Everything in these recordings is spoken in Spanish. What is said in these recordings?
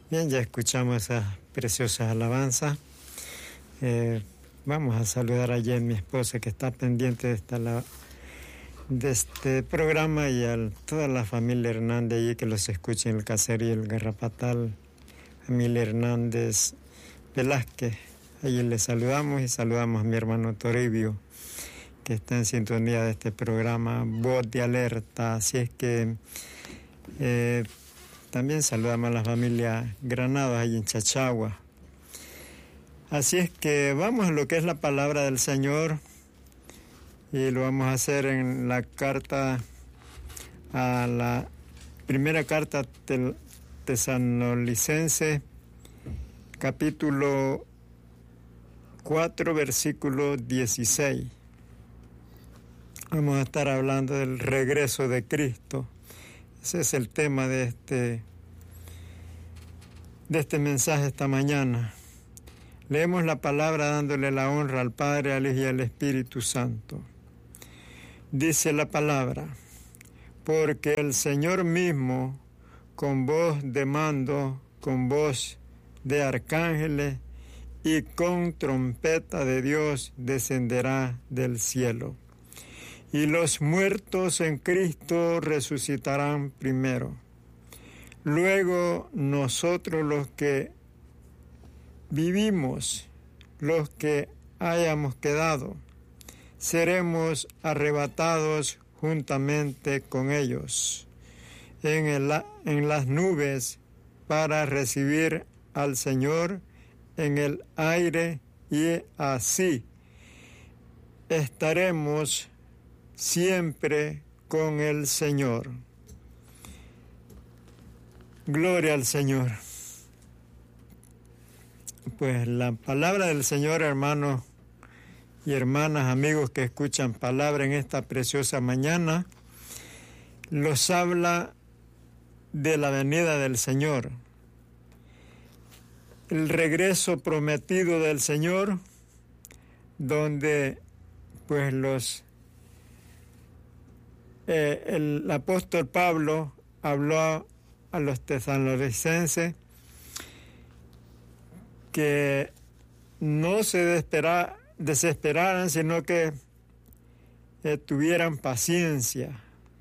Bien, ya escuchamos esas preciosas alabanzas. Vamos a saludar a Jen, mi esposa, que está pendiente de este programa, y a toda la familia Hernández allí que los escucha en el Caserío, el Garrapatal, familia Hernández Velázquez. Allí les saludamos y saludamos a mi hermano Toribio, que está en sintonía de este programa, Voz de Alerta. Así es que también saludamos a la familia Granados ahí en Chachagua. Así es que vamos a lo que es la palabra del Señor, y lo vamos a hacer en la carta, a la primera carta Tesalonicenses, capítulo 4, versículo 16. Vamos a estar hablando del regreso de Cristo. Ese es el tema de este mensaje esta mañana. Leemos la palabra dándole la honra al Padre, al Hijo y al Espíritu Santo. Dice la palabra: porque el Señor mismo, con voz de mando, con voz de arcángeles y con trompeta de Dios, descenderá del cielo. Y los muertos en Cristo resucitarán primero. Luego nosotros, los que vivimos, los que hayamos quedado, seremos arrebatados juntamente con ellos en las nubes para recibir al Señor en el aire, y así estaremos siempre con el Señor. Gloria al Señor. Pues la palabra del Señor, hermanos y hermanas, amigos que escuchan palabra en esta preciosa mañana, los habla de la venida del Señor, el regreso prometido del Señor, donde pues el apóstol Pablo habló a los tesalonicenses que no se desesperaran, sino que tuvieran paciencia,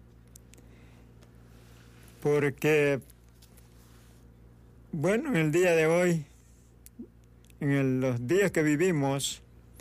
porque bueno, en el día de hoy, en los días que vivimos,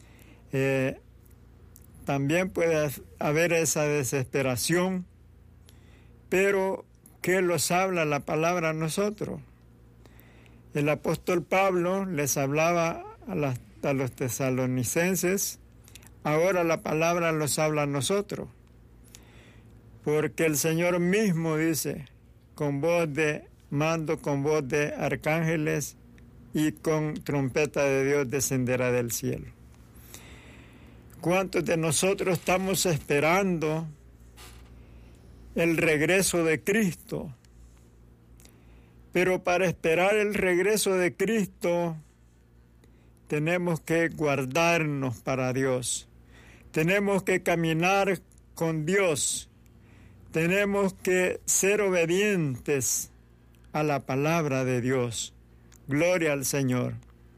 también puede haber esa desesperación, pero ¿qué los habla la palabra a nosotros? El apóstol Pablo les hablaba a los tesalonicenses, ahora la palabra los habla a nosotros, porque el Señor mismo dice, con voz de mando, con voz de arcángeles y con trompeta de Dios descenderá del cielo. ¿Cuántos de nosotros estamos esperando el regreso de Cristo? Pero para esperar el regreso de Cristo tenemos que guardarnos para Dios. Tenemos que caminar con Dios. Tenemos que ser obedientes a la palabra de Dios. Gloria al Señor.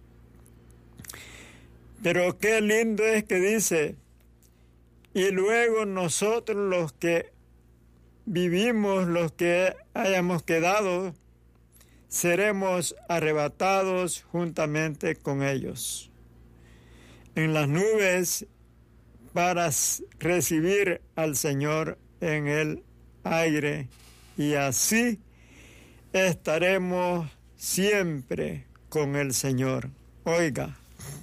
Pero qué lindo es que dice, y luego nosotros los que vivimos, los que hayamos quedado, seremos arrebatados juntamente con ellos en las nubes para recibir al Señor en el aire, y así estaremos siempre con el Señor. Oiga,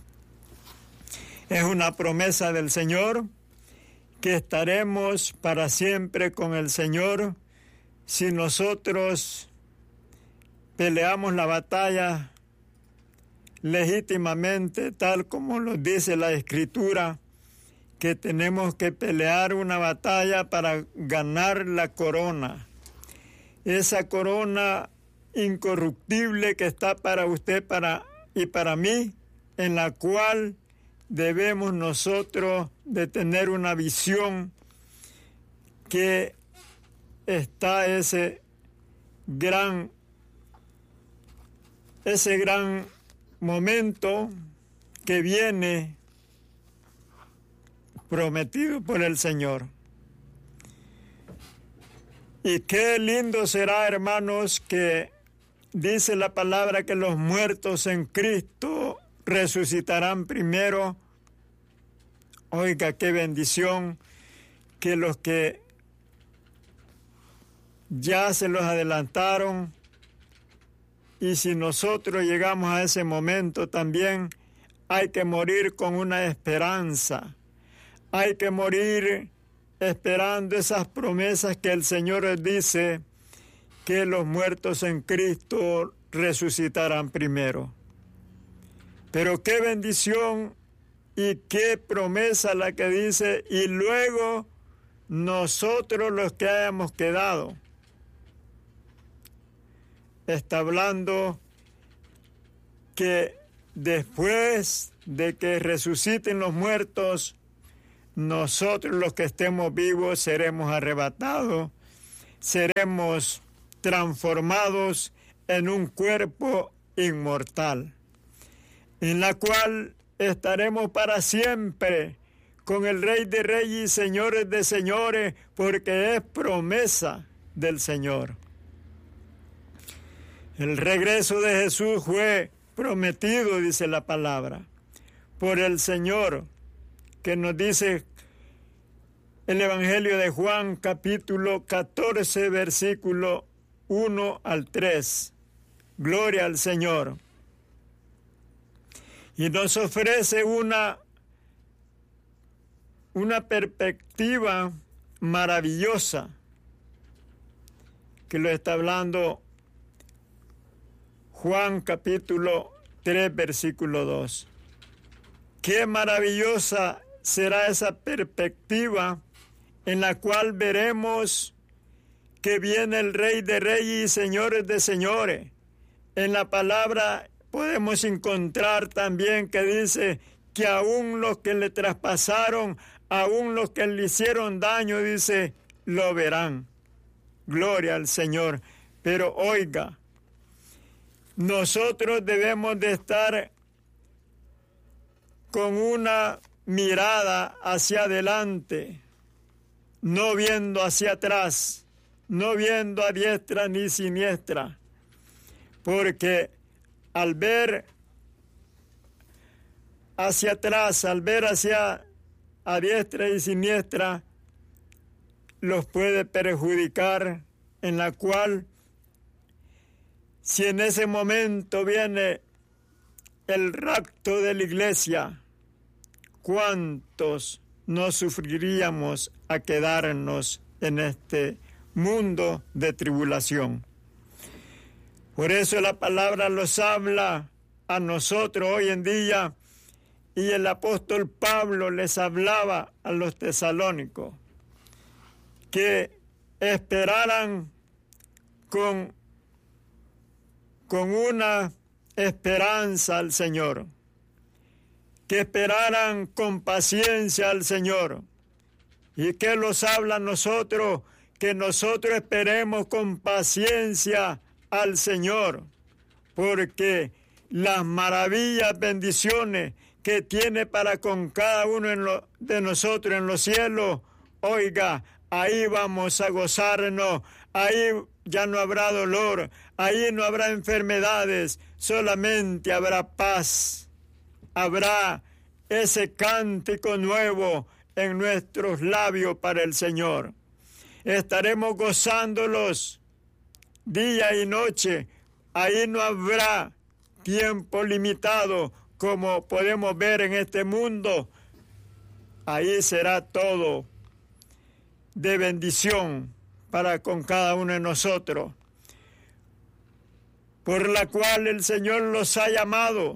es una promesa del Señor que estaremos para siempre con el Señor si nosotros peleamos la batalla legítimamente, tal como lo dice la Escritura, que tenemos que pelear una batalla para ganar la corona. Esa corona incorruptible que está para usted y para mí, en la cual debemos nosotros de tener una visión que está ese gran ese gran momento que viene prometido por el Señor. Y qué lindo será, hermanos, que dice la palabra que los muertos en Cristo resucitarán primero. Oiga, qué bendición que los que ya se los adelantaron, y si nosotros llegamos a ese momento también, hay que morir con una esperanza. Hay que morir esperando esas promesas que el Señor dice que los muertos en Cristo resucitarán primero. Pero qué bendición y qué promesa la que dice, y luego nosotros los que hayamos quedado. Está hablando que después de que resuciten los muertos, nosotros los que estemos vivos seremos arrebatados, seremos transformados en un cuerpo inmortal, en la cual estaremos para siempre con el Rey de Reyes y Señores de Señores, porque es promesa del Señor. El regreso de Jesús fue prometido, dice la palabra, por el Señor, que nos dice el Evangelio de Juan, capítulo 14, versículo 1 al 3. Gloria al Señor. Y nos ofrece una perspectiva maravillosa, que lo está hablando Juan capítulo 3, versículo 2. Qué maravillosa será esa perspectiva en la cual veremos que viene el Rey de Reyes y Señores de Señores. En la palabra podemos encontrar también que dice que aún los que le traspasaron, aún los que le hicieron daño, dice, lo verán. Gloria al Señor. Pero oiga, nosotros debemos de estar con una mirada hacia adelante, no viendo hacia atrás, no viendo a diestra ni siniestra, porque al ver hacia atrás, al ver hacia a diestra y siniestra, los puede perjudicar, en la cual, si en ese momento viene el rapto de la iglesia, ¿cuántos no sufriríamos a quedarnos en este mundo de tribulación? Por eso la palabra los habla a nosotros hoy en día, y el apóstol Pablo les hablaba a los tesalónicos que esperaran con una esperanza al Señor, que esperaran con paciencia al Señor. ¿Y qué los habla a nosotros? Que nosotros esperemos con paciencia al Señor, porque las maravillas, bendiciones que tiene para con cada uno de nosotros en los cielos, oiga, ahí vamos a gozarnos, ahí ya no habrá dolor, ahí no habrá enfermedades, solamente habrá paz, habrá ese cántico nuevo en nuestros labios para el Señor. Estaremos gozándolos día y noche, ahí no habrá tiempo limitado como podemos ver en este mundo, ahí será todo de bendición para con cada uno de nosotros, por la cual el Señor los ha llamado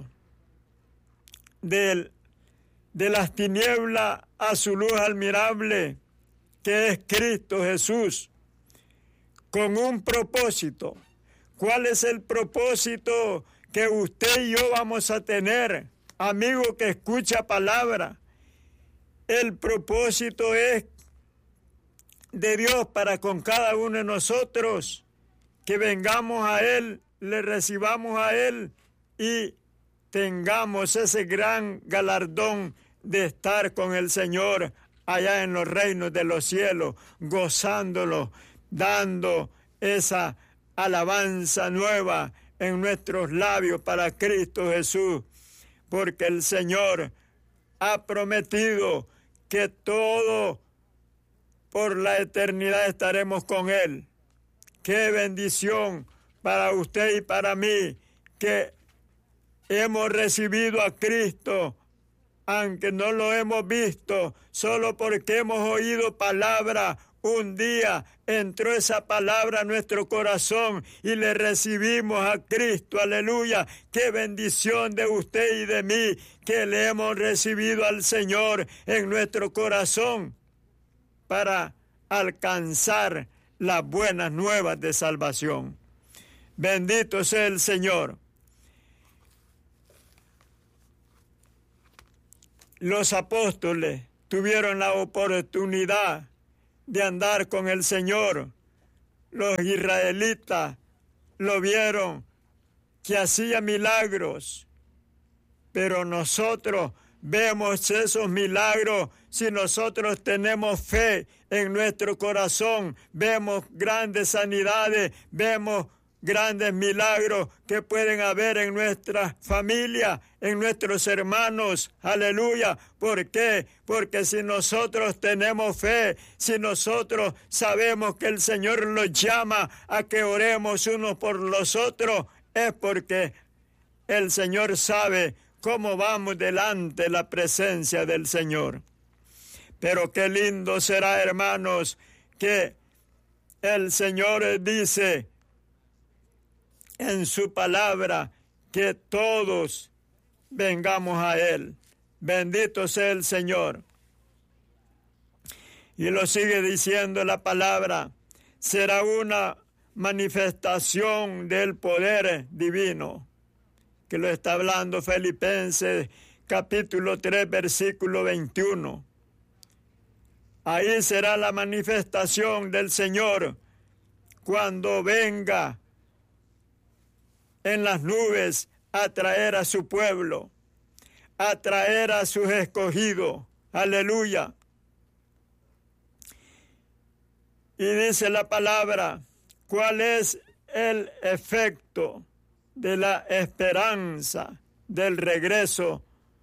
de las tinieblas a su luz admirable, que es Cristo Jesús, con un propósito. ¿Cuál es el propósito que usted y yo vamos a tener, amigo que escucha palabra? El propósito es de Dios para con cada uno de nosotros, que vengamos a Él, le recibamos a Él y tengamos ese gran galardón de estar con el Señor allá en los reinos de los cielos, gozándolo, dando esa alabanza nueva en nuestros labios para Cristo Jesús, porque el Señor ha prometido que todo por la eternidad estaremos con Él. ¡Qué bendición para usted y para mí que hemos recibido a Cristo, aunque no lo hemos visto, solo porque hemos oído palabra! Un día entró esa palabra a nuestro corazón y le recibimos a Cristo, aleluya. Qué bendición de usted y de mí que le hemos recibido al Señor en nuestro corazón para alcanzar las buenas nuevas de salvación. Bendito sea el Señor. Los apóstoles tuvieron la oportunidad de andar con el Señor. Los israelitas lo vieron que hacía milagros, pero nosotros vemos esos milagros si nosotros tenemos fe en nuestro corazón. Vemos grandes sanidades, vemos grandes milagros que pueden haber en nuestra familia, en nuestros hermanos, aleluya. ¿Por qué? Porque si nosotros tenemos fe, si nosotros sabemos que el Señor nos llama a que oremos unos por los otros, es porque el Señor sabe cómo vamos delante de la presencia del Señor. Pero qué lindo será, hermanos, que el Señor dice en su palabra que todos vengamos a Él. Bendito sea el Señor. Y lo sigue diciendo la palabra, será una manifestación del poder divino, que lo está hablando Filipenses capítulo 3, versículo 21. Ahí será la manifestación del Señor cuando venga en las nubes a traer a su pueblo, a traer a sus escogidos. Aleluya. Y dice la palabra, ¿cuál es el efecto de la esperanza del regreso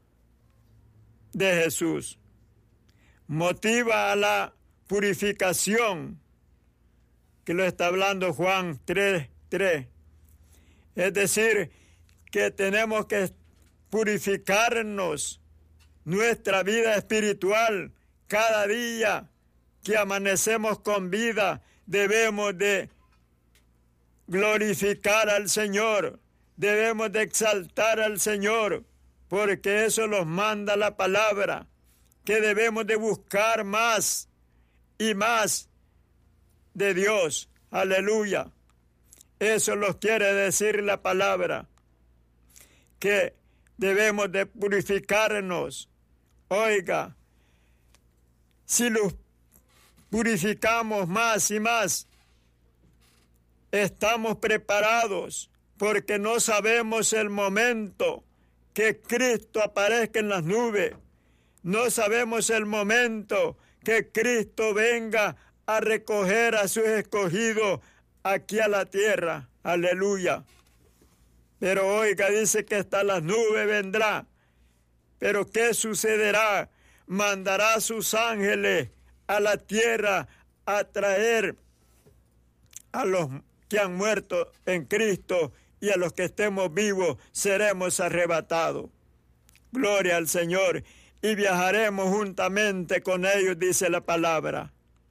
de Jesús? Motiva a la purificación, que lo está hablando Juan 3:3. Es decir, que tenemos que purificarnos nuestra vida espiritual cada día que amanecemos con vida. Debemos de glorificar al Señor, debemos de exaltar al Señor, porque eso nos manda la palabra, que debemos de buscar más y más de Dios. Aleluya. Eso nos quiere decir la palabra, que debemos de purificarnos. Oiga, si los purificamos más y más, estamos preparados, porque no sabemos el momento que Cristo aparezca en las nubes. No sabemos el momento que Cristo venga a recoger a sus escogidos aquí a la tierra. Aleluya. Pero oiga, dice que hasta las nubes vendrá. Pero ¿qué sucederá? Mandará a sus ángeles a la tierra a traer a los que han muerto en Cristo, y a los que estemos vivos seremos arrebatados. Gloria al Señor. Y viajaremos juntamente con ellos, dice la palabra.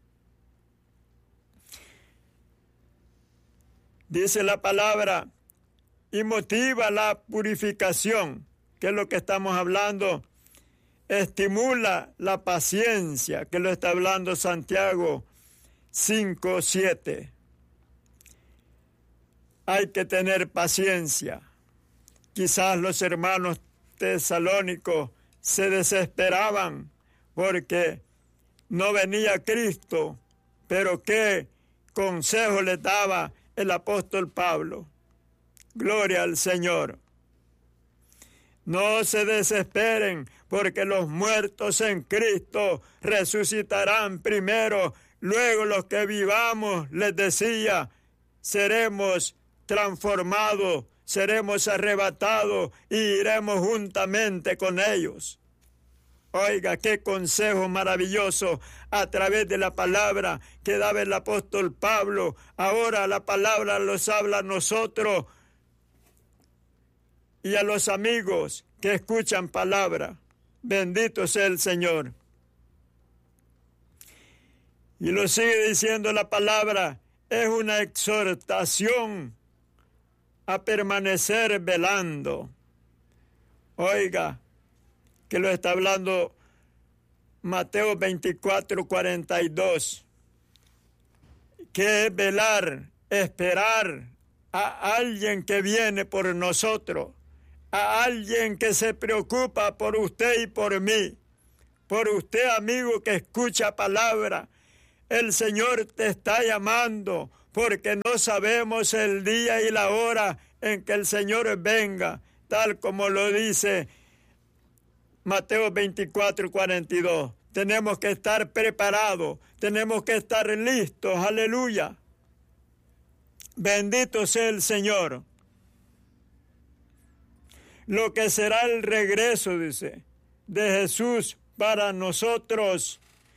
Dice la palabra, y motiva la purificación, que es lo que estamos hablando. Estimula la paciencia, que lo está hablando Santiago 5:7. Hay que tener paciencia. Quizás los hermanos tesalónicos se desesperaban porque no venía Cristo, pero qué consejo les daba el apóstol Pablo. Gloria al Señor. No se desesperen, porque los muertos en Cristo resucitarán primero. Luego los que vivamos, les decía, seremos transformados, seremos arrebatados y iremos juntamente con ellos. Oiga, qué consejo maravilloso a través de la palabra que daba el apóstol Pablo. Ahora la palabra nos habla a nosotros y a los amigos que escuchan palabra. Bendito sea el Señor. Y lo sigue diciendo la palabra, es una exhortación a permanecer velando. Oiga, que lo está hablando Mateo 24:42, que es velar, esperar a alguien que viene por nosotros, a alguien que se preocupa por usted y por mí, por usted, amigo, que escucha palabra. El Señor te está llamando, porque no sabemos el día y la hora en que el Señor venga, tal como lo dice Mateo 24:42. Tenemos que estar preparados, tenemos que estar listos, aleluya. Bendito sea el Señor. Lo que será el regreso, dice, de Jesús para nosotros,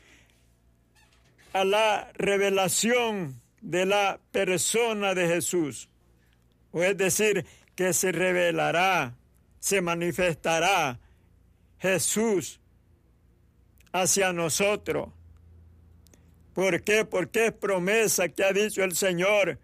a la revelación de la persona de Jesús. O es decir, que se revelará, se manifestará Jesús hacia nosotros. ¿Por qué? Porque es promesa que ha dicho el Señor.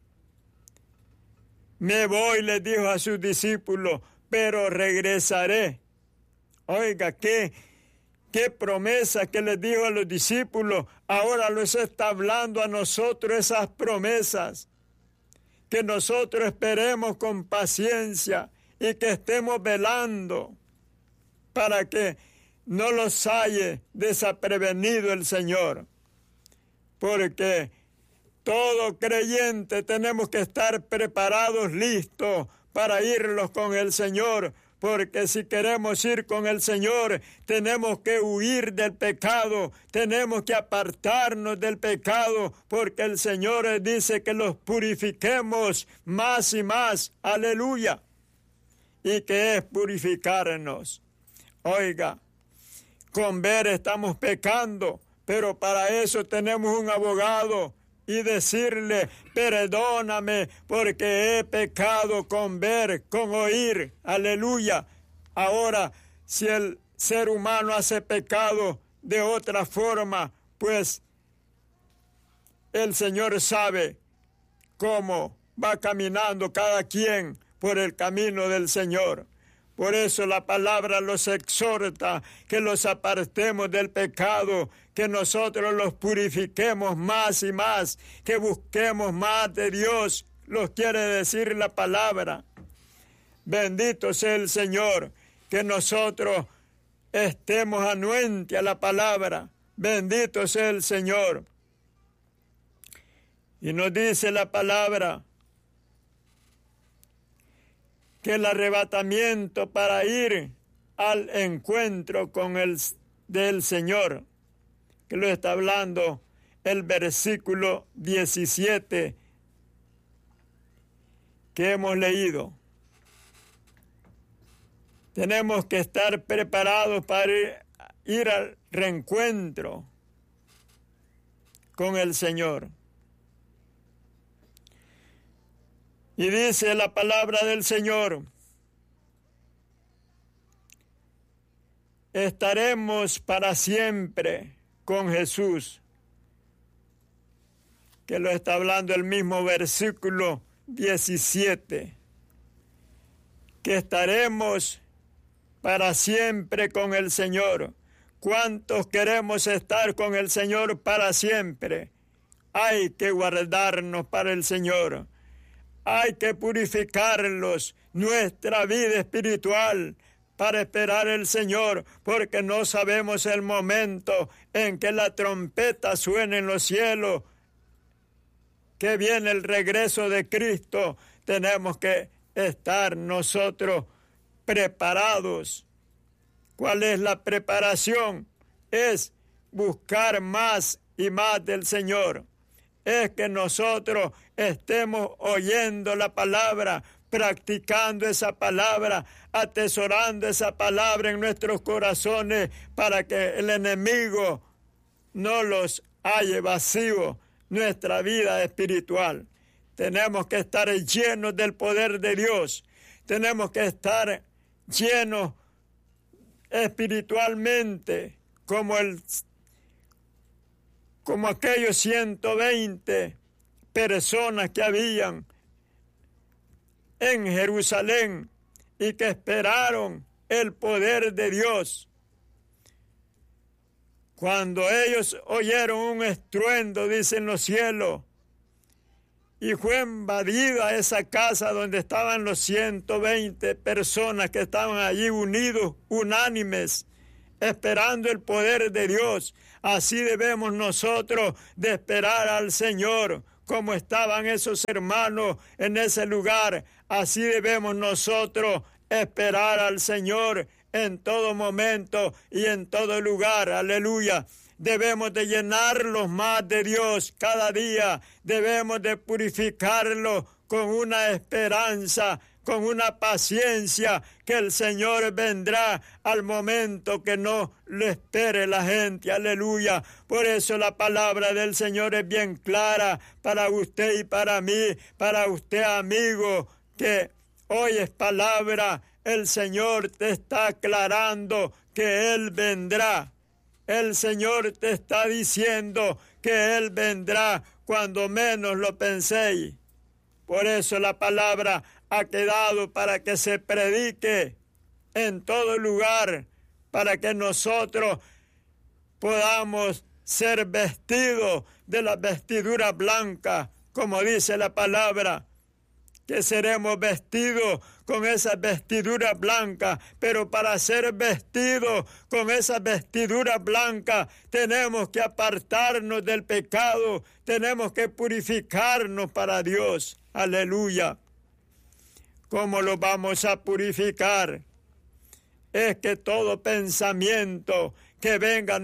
Me voy, les dijo a sus discípulos, pero regresaré. Oiga, qué promesa que les dijo a los discípulos. Ahora los está hablando a nosotros esas promesas. Que nosotros esperemos con paciencia y que estemos velando para que no los haya desaprevenido el Señor. Porque todo creyente tenemos que estar preparados, listos para irlos con el Señor. Porque si queremos ir con el Señor, tenemos que huir del pecado, tenemos que apartarnos del pecado, porque el Señor dice que los purifiquemos más y más, aleluya, y que es purificarnos. Oiga, con ver estamos pecando, pero para eso tenemos un abogado y decirle, perdóname porque he pecado con ver, con oír, aleluya. Ahora, si el ser humano hace pecado de otra forma, pues el Señor sabe cómo va caminando cada quien por el camino del Señor. Por eso la palabra los exhorta que los apartemos del pecado, que nosotros los purifiquemos más y más, que busquemos más de Dios, los quiere decir la palabra. Bendito sea el Señor, que nosotros estemos anuentes a la palabra. Bendito sea el Señor. Y nos dice la palabra que el arrebatamiento para ir al encuentro con el del Señor, que lo está hablando el versículo 17 que hemos leído. Tenemos que estar preparados para ir al reencuentro con el Señor. Y dice la palabra del Señor, estaremos para siempre con Jesús, que lo está hablando el mismo versículo 17, que estaremos para siempre con el Señor. ¿Cuántos queremos estar con el Señor para siempre? Hay que guardarnos para el Señor. Hay que purificarlos, nuestra vida espiritual, para esperar el Señor, porque no sabemos el momento en que la trompeta suene en los cielos, que viene el regreso de Cristo. Tenemos que estar nosotros preparados. ¿Cuál es la preparación? Es buscar más y más del Señor. Es que nosotros estemos oyendo la palabra, practicando esa palabra, atesorando esa palabra en nuestros corazones para que el enemigo no los halle vacío nuestra vida espiritual. Tenemos que estar llenos del poder de Dios. Tenemos que estar llenos espiritualmente como aquellos 120 personas que habían en Jerusalén y que esperaron el poder de Dios. Cuando ellos oyeron un estruendo, dicen los cielos, y fue invadida esa casa donde estaban los 120 personas que estaban allí unidos, unánimes, esperando el poder de Dios. Así debemos nosotros de esperar al Señor, como estaban esos hermanos en ese lugar. Así debemos nosotros esperar al Señor en todo momento y en todo lugar. Aleluya. Debemos de llenarlos más de Dios cada día. Debemos de purificarlos con una esperanza, con una paciencia, que el Señor vendrá al momento que no lo espere la gente. Aleluya. Por eso la palabra del Señor es bien clara para usted y para mí, para usted, amigo, que oyes palabra. El Señor te está aclarando que Él vendrá. El Señor te está diciendo que Él vendrá cuando menos lo penséis. Por eso la palabra ha quedado para que se predique en todo lugar, para que nosotros podamos ser vestidos de las vestiduras blancas, como dice la palabra, que seremos vestidos con esas vestiduras blancas, pero para ser vestidos con esas vestiduras blancas tenemos que apartarnos del pecado, tenemos que purificarnos para Dios. Aleluya. ¿Cómo lo vamos a purificar? Es que todo pensamiento que venga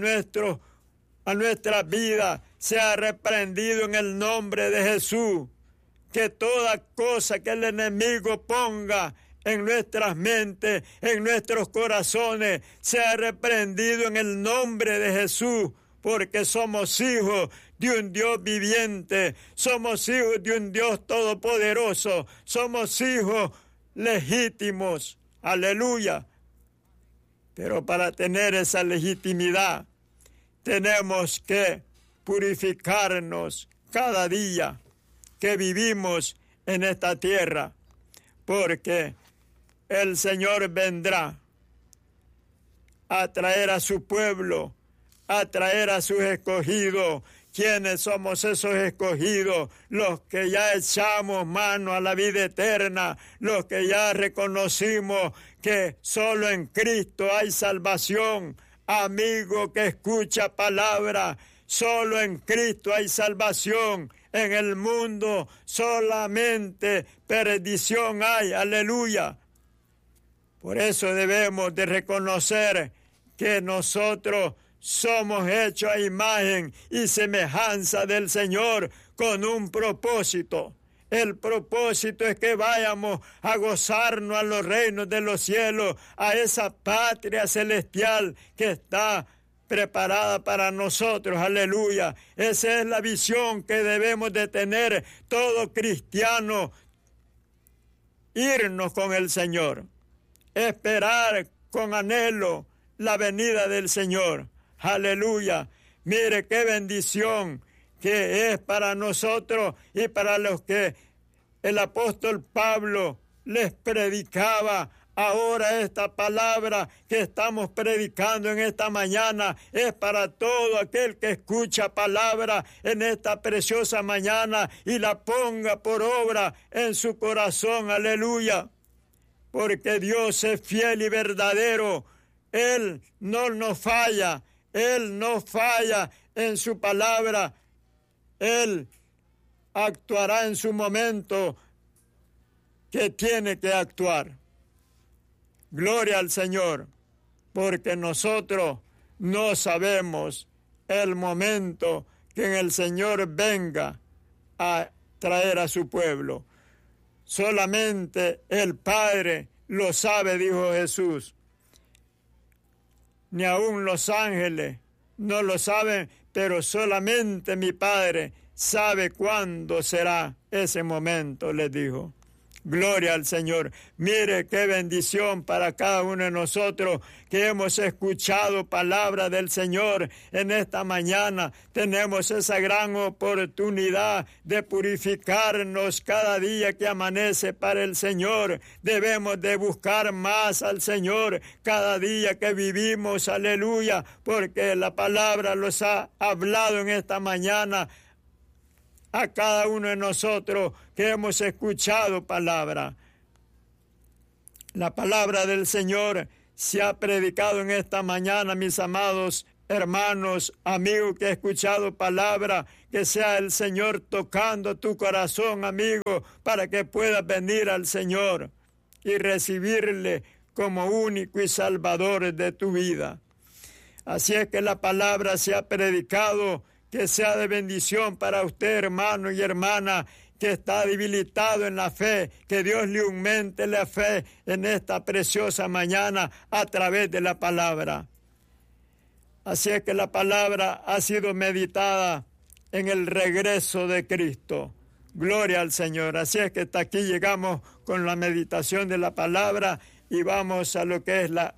a nuestra vida sea reprendido en el nombre de Jesús. Que toda cosa que el enemigo ponga en nuestras mentes, en nuestros corazones, sea reprendido en el nombre de Jesús, porque somos hijos de un Dios viviente, somos hijos de un Dios todopoderoso, somos hijos legítimos. Aleluya. Pero para tener esa legitimidad, tenemos que purificarnos cada día que vivimos en esta tierra, porque el Señor vendrá a traer a su pueblo, a traer a sus escogidos. ¿Quiénes somos esos escogidos? Los que ya echamos mano a la vida eterna, los que ya reconocimos que solo en Cristo hay salvación. Amigo que escucha palabra, solo en Cristo hay salvación. En el mundo solamente perdición hay. Aleluya. Por eso debemos de reconocer que nosotros somos hechos a imagen y semejanza del Señor con un propósito. El propósito es que vayamos a gozarnos a los reinos de los cielos, a esa patria celestial que está preparada para nosotros. Aleluya. Esa es la visión que debemos de tener todo cristiano. Irnos con el Señor. Esperar con anhelo la venida del Señor. Aleluya. Mire qué bendición que es para nosotros y para los que el apóstol Pablo les predicaba. Ahora esta palabra que estamos predicando en esta mañana es para todo aquel que escucha palabra en esta preciosa mañana y la ponga por obra en su corazón. Aleluya. Porque Dios es fiel y verdadero. Él no nos falla. Él no falla en su palabra. Él actuará en su momento que tiene que actuar. Gloria al Señor, porque nosotros no sabemos el momento que el Señor venga a traer a su pueblo. Solamente el Padre lo sabe, dijo Jesús. Ni aun los ángeles no lo saben, pero solamente mi Padre sabe cuándo será ese momento, les dijo. Gloria al Señor. Mire qué bendición para cada uno de nosotros que hemos escuchado palabra del Señor en esta mañana. Tenemos esa gran oportunidad de purificarnos cada día que amanece para el Señor. Debemos de buscar más al Señor cada día que vivimos. Aleluya, porque la palabra los ha hablado en esta mañana a cada uno de nosotros que hemos escuchado palabra. La palabra del Señor se ha predicado en esta mañana, mis amados hermanos, amigos que he escuchado palabra, que sea el Señor tocando tu corazón, amigo, para que puedas venir al Señor y recibirle como único y salvador de tu vida. Así es que la palabra se ha predicado, que sea de bendición para usted, hermano y hermana, que está debilitado en la fe, que Dios le aumente la fe en esta preciosa mañana a través de la palabra. Así es que la palabra ha sido meditada en el regreso de Cristo. Gloria al Señor. Así es que hasta aquí llegamos con la meditación de la palabra y vamos a lo que es la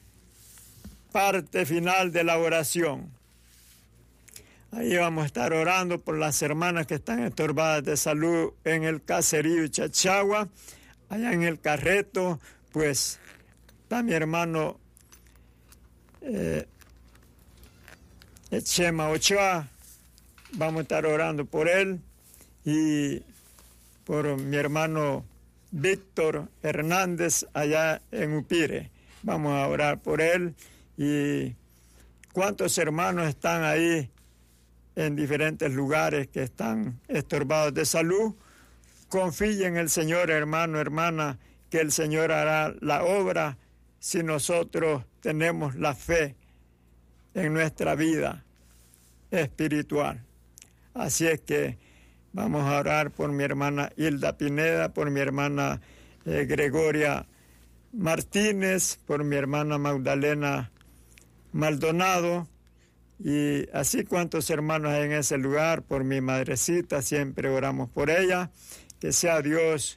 parte final de la oración. Ahí vamos a estar orando por las hermanas que están estorbadas de salud en el caserío Chachagua. Allá en el Carreto, pues, está mi hermano Chema Ochoa. Vamos a estar orando por él y por mi hermano Víctor Hernández allá en Upire. Vamos a orar por él. ¿Y cuántos hermanos están ahí en diferentes lugares que están estorbados de salud? Confíe en el Señor, hermano, hermana, que el Señor hará la obra si nosotros tenemos la fe en nuestra vida espiritual. Así es que vamos a orar por mi hermana Hilda Pineda, por mi hermana Gregoria Martínez, por mi hermana Magdalena Maldonado, y así cuantos hermanos hay en ese lugar, por mi madrecita, siempre oramos por ella, que sea Dios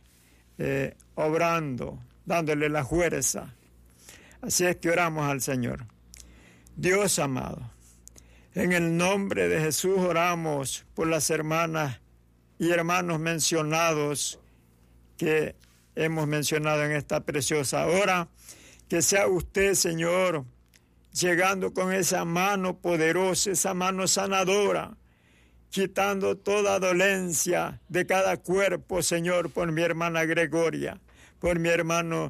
obrando, dándole la fuerza. Así es que oramos al Señor. Dios amado, en el nombre de Jesús oramos por las hermanas y hermanos mencionados que hemos mencionado en esta preciosa hora. Que sea usted, Señor, llegando con esa mano poderosa, esa mano sanadora, quitando toda dolencia de cada cuerpo, Señor, por mi hermana Gregoria, por mi hermana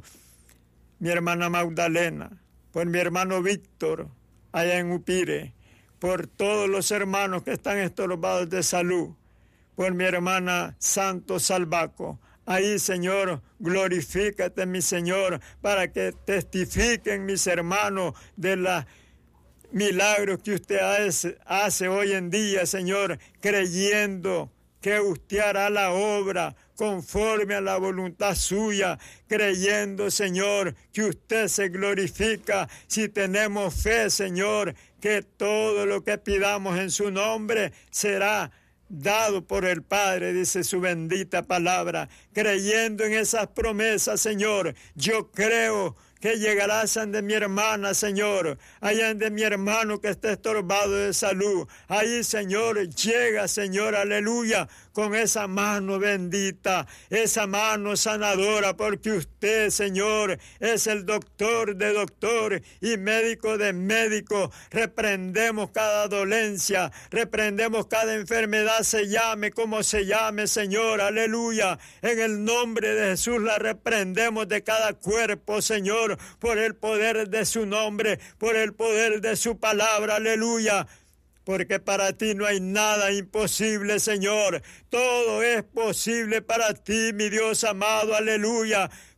Magdalena, por mi hermano Víctor, allá en Upire, por todos los hermanos que están estorbados de salud, por mi hermana Santos Salvaco. Ahí, Señor, glorifícate, mi Señor, para que testifiquen mis hermanos de los milagros que usted hace hoy en día, Señor, creyendo que usted hará la obra conforme a la voluntad suya, creyendo, Señor, que usted se glorifica si tenemos fe, Señor, que todo lo que pidamos en su nombre será dado por el Padre, dice su bendita palabra. Creyendo en esas promesas, Señor, yo creo que llegarás de mi hermana, Señor, allá de mi hermano que está estorbado de salud. Ahí, Señor, llega, Señor, aleluya, con esa mano bendita, esa mano sanadora, porque usted, Señor, es el doctor de doctor y médico de médico. Reprendemos cada dolencia, reprendemos cada enfermedad, se llame como se llame, Señor, aleluya. En el nombre de Jesús la reprendemos de cada cuerpo, Señor, por el poder de su nombre, por el poder de su palabra, aleluya. Porque para ti no hay nada imposible, Señor. Todo es posible para ti, mi Dios amado, aleluya.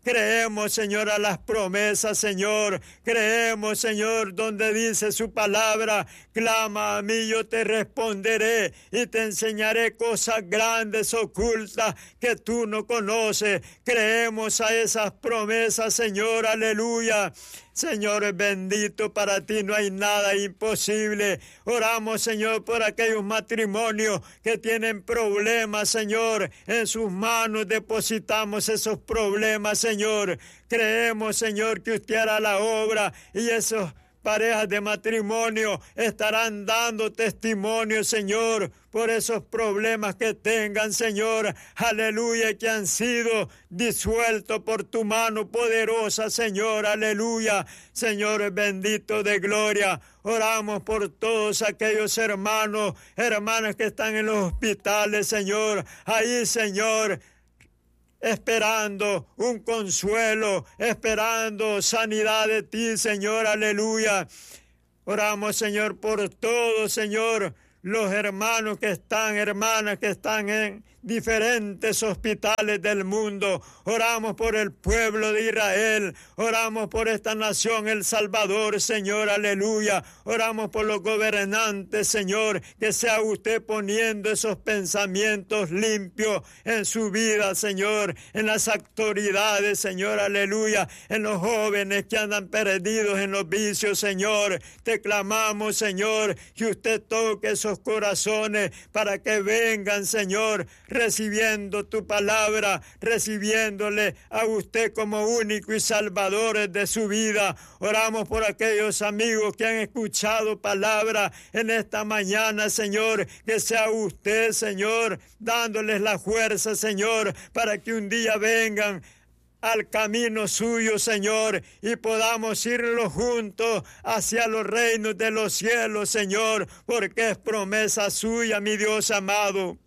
Creemos, Señor, a las promesas, Señor. Creemos, Señor, donde dice su palabra: clama a mí, yo te responderé y te enseñaré cosas grandes, ocultas, que tú no conoces. Creemos a esas promesas, Señor, aleluya. Señor bendito, para ti no hay nada imposible. Oramos, Señor, por aquellos matrimonios que tienen problemas, Señor. En sus manos depositamos esos problemas, Señor. Creemos, Señor, que usted hará la obra y esos parejas de matrimonio estarán dando testimonio, Señor, por esos problemas que tengan, Señor, aleluya, que han sido disueltos por tu mano poderosa, Señor, aleluya. Señor bendito de gloria, oramos por todos aquellos hermanos, hermanas que están en los hospitales, Señor, ahí, Señor, esperando un consuelo, esperando sanidad de ti, Señor, aleluya. Oramos, Señor, por todos, Señor, los hermanos que están, hermanas que están en diferentes hospitales del mundo. Oramos por el pueblo de Israel, oramos por esta nación, El Salvador, Señor, aleluya. Oramos por los gobernantes, Señor, que sea usted poniendo esos pensamientos limpios en su vida, Señor, en las autoridades, Señor, aleluya, en los jóvenes que andan perdidos en los vicios, Señor. Te clamamos, Señor, que usted toque esos corazones para que vengan, Señor, recibiendo tu palabra, recibiéndole a usted como único y salvador de su vida. Oramos por aquellos amigos que han escuchado palabra en esta mañana, Señor, que sea usted, Señor, dándoles la fuerza, Señor, para que un día vengan al camino suyo, Señor, y podamos irnos juntos hacia los reinos de los cielos, Señor, porque es promesa suya, mi Dios amado.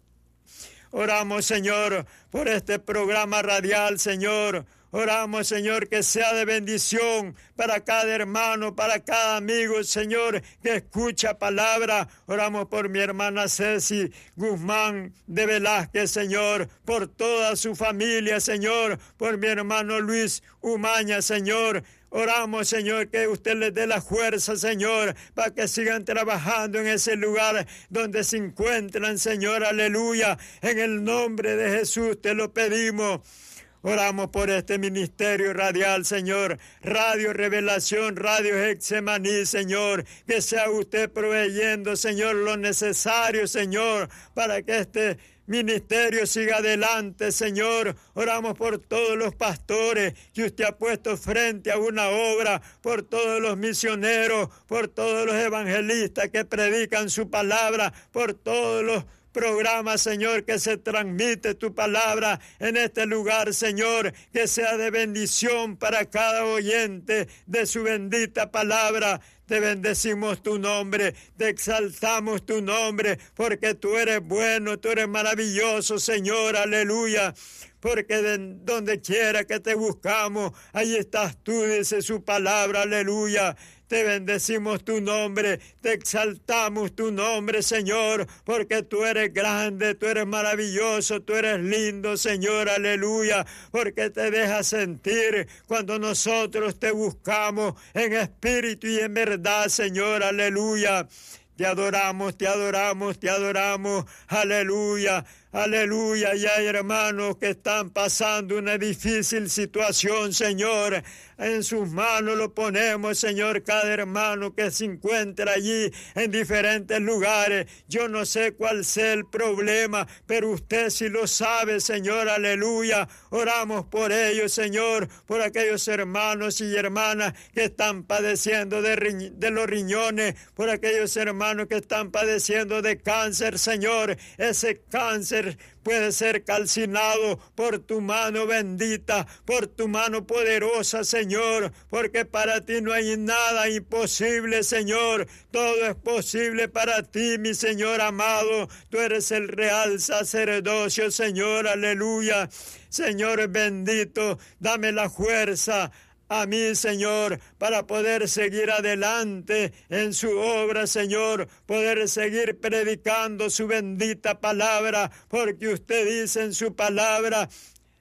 Oramos, Señor, por este programa radial, Señor. Oramos, Señor, que sea de bendición para cada hermano, para cada amigo, Señor, que escucha palabra. Oramos por mi hermana Ceci Guzmán de Velázquez, Señor, por toda su familia, Señor, por mi hermano Luis Umaña, Señor. Oramos, Señor, que usted les dé la fuerza, Señor, para que sigan trabajando en ese lugar donde se encuentran, Señor, aleluya. En el nombre de Jesús te lo pedimos. Oramos por este ministerio radial, Señor, Radio Revelación, Radio Getsemaní, Señor, que sea usted proveyendo, Señor, lo necesario, Señor, para que este ministerio siga adelante, Señor. Oramos por todos los pastores que usted ha puesto frente a una obra, por todos los misioneros, por todos los evangelistas que predican su palabra, por todos los programas, Señor, que se transmite tu palabra en este lugar, Señor, que sea de bendición para cada oyente de su bendita palabra. Te bendecimos tu nombre, te exaltamos tu nombre, porque tú eres bueno, tú eres maravilloso, Señor, aleluya. Porque donde quiera que te buscamos, ahí estás tú, dice su palabra, aleluya. Te bendecimos tu nombre, te exaltamos tu nombre, Señor, porque tú eres grande, tú eres maravilloso, tú eres lindo, Señor, aleluya, porque te dejas sentir cuando nosotros te buscamos en espíritu y en verdad, Señor, aleluya. Te adoramos, te adoramos, te adoramos, aleluya. Aleluya, y hay hermanos que están pasando una difícil situación, Señor. En sus manos lo ponemos, Señor, cada hermano que se encuentra allí en diferentes lugares. Yo no sé cuál sea el problema, pero usted sí lo sabe, Señor, aleluya. Oramos por ellos, Señor, por aquellos hermanos y hermanas que están padeciendo de los riñones, por aquellos hermanos que están padeciendo de cáncer, Señor. Ese cáncer puede ser calcinado por tu mano bendita, por tu mano poderosa, Señor, porque para ti no hay nada imposible, Señor. Todo es posible para ti, mi Señor amado. Tú eres el real sacerdocio, Señor, aleluya. Señor bendito, dame la fuerza a mí, Señor, para poder seguir adelante en su obra, Señor, poder seguir predicando su bendita palabra, porque usted dice en su palabra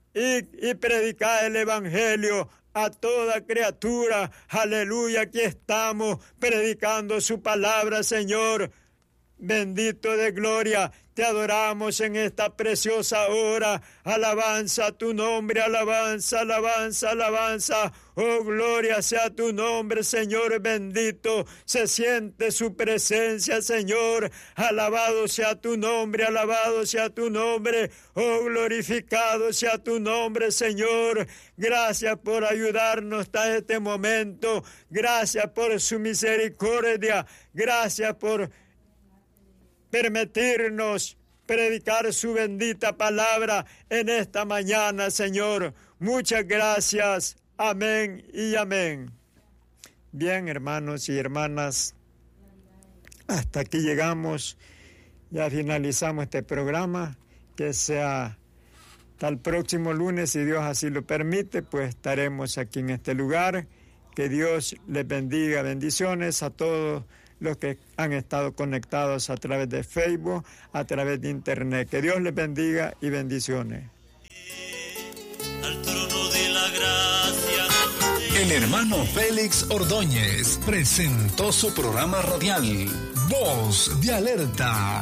y predicad el Evangelio a toda criatura. Aleluya, aquí estamos predicando su palabra, Señor. Bendito de gloria, te adoramos en esta preciosa hora. Alabanza a tu nombre, alabanza, alabanza, alabanza. Oh, gloria sea tu nombre, Señor bendito. Se siente su presencia, Señor. Alabado sea tu nombre, alabado sea tu nombre. Oh, glorificado sea tu nombre, Señor. Gracias por ayudarnos hasta este momento. Gracias por su misericordia. Gracias por permitirnos predicar su bendita palabra en esta mañana, Señor. Muchas gracias. Amén y amén. Bien, hermanos y hermanas, hasta aquí llegamos. Ya finalizamos este programa. Que sea hasta el próximo lunes, si Dios así lo permite, pues estaremos aquí en este lugar. Que Dios les bendiga. Bendiciones a todos los que han estado conectados a través de Facebook, a través de Internet. Que Dios les bendiga y bendiciones. Al trono de la gracia. El hermano Félix Ordóñez presentó su programa radial, Voz de Alerta.